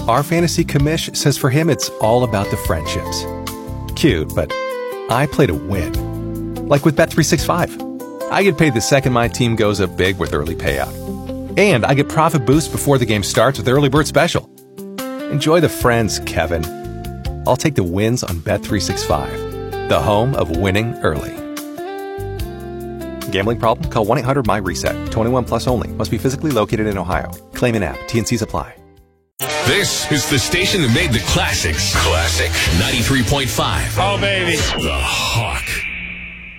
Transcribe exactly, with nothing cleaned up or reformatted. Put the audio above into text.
Our fantasy commish says for him it's all about the friendships. Cute, but I play to win. Like with Bet three sixty-five. I get paid the second my team goes up big with early payout. And I get profit boost before the game starts with Early Bird Special. Enjoy the friends, Kevin. I'll take the wins on Bet three sixty-five, the home of winning early. Gambling problem? Call one eight hundred M Y reset. twenty-one plus only. Must be physically located in Ohio. Claim in app. T and C's apply. This is the station that made the classics. Classic ninety-three point five. Oh, baby. The Hawk.